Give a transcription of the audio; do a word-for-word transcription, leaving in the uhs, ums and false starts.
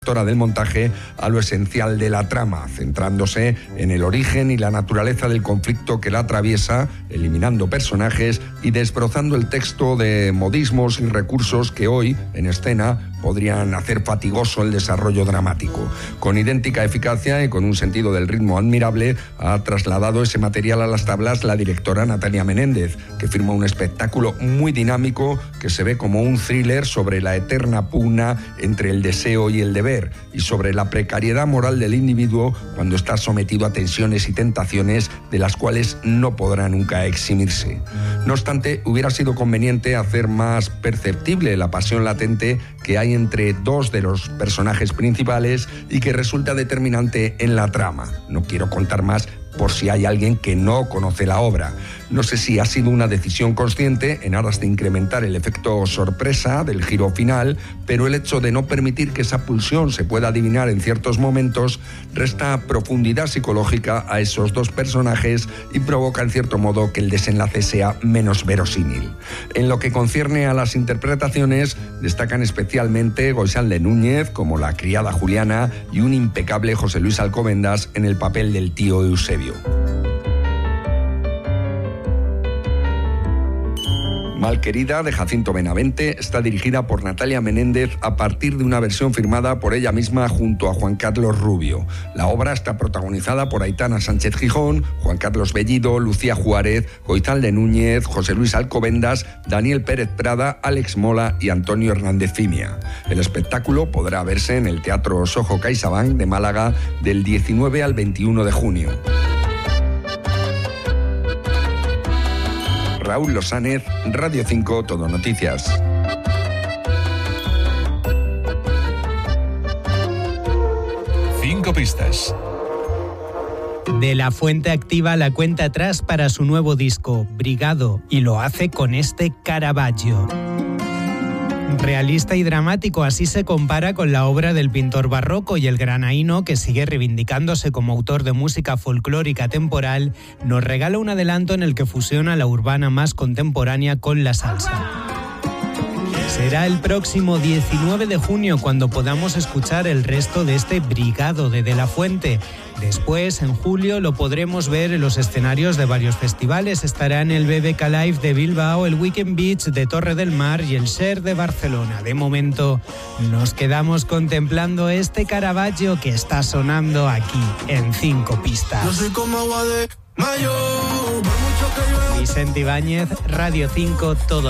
del montaje a lo esencial de la trama, centrándose en el origen y la naturaleza del conflicto que la atraviesa, eliminando personajes y desbrozando el texto de modismos y recursos que hoy, en escena, podrían hacer fatigoso el desarrollo dramático. Con idéntica eficacia y con un sentido del ritmo admirable, ha trasladado ese material a las tablas la directora Natalia Menéndez, que firma un espectáculo muy dinámico que se ve como un thriller sobre la eterna pugna entre el deseo y el deber, y sobre la precariedad moral del individuo cuando está sometido a tensiones y tentaciones de las cuales no podrá nunca eximirse. No obstante, hubiera sido conveniente hacer más perceptible la pasión latente que hay entre dos de los personajes principales y que resulta determinante en la trama. No quiero contar más por si hay alguien que no conoce la obra. No sé si ha sido una decisión consciente en aras de incrementar el efecto sorpresa del giro final, pero el hecho de no permitir que esa pulsión se pueda adivinar en ciertos momentos resta profundidad psicológica a esos dos personajes y provoca en cierto modo que el desenlace sea menos verosímil. En lo que concierne a las interpretaciones, destacan especialmente Goizalde de Núñez como la criada Juliana y un impecable José Luis Alcobendas en el papel del tío Eusebio. Malquerida, de Jacinto Benavente, está dirigida por Natalia Menéndez a partir de una versión firmada por ella misma junto a Juan Carlos Rubio. La obra está protagonizada por Aitana Sánchez Gijón, Juan Carlos Bellido, Lucía Juárez, Goizalde de Núñez, José Luis Alcobendas, Daniel Pérez Prada, Alex Mola y Antonio Hernández Fimia. El espectáculo podrá verse en el Teatro Soho CaixaBank de Málaga del diecinueve al veintiuno de junio. Raúl Losánez, Radio cinco, Todo Noticias. Cinco pistas. De La Fuente activa la cuenta atrás para su nuevo disco, Brigado, y lo hace con este Caravaggio. Realista y dramático, así se compara con la obra del pintor barroco, y el granaíno, que sigue reivindicándose como autor de música folclórica temporal, nos regala un adelanto en el que fusiona la urbana más contemporánea con la salsa. Será el próximo diecinueve de junio cuando podamos escuchar el resto de este Brigado de De La Fuente. Después, en julio, lo podremos ver en los escenarios de varios festivales. Estará en el B B K Live de Bilbao, el Weekend Beach de Torre del Mar y el Ser de Barcelona. De momento, nos quedamos contemplando este Caravaggio que está sonando aquí en Cinco Pistas. Yo soy como agua de mayo, por mucho que llueva. Vicente Ibáñez, Radio cinco, todo.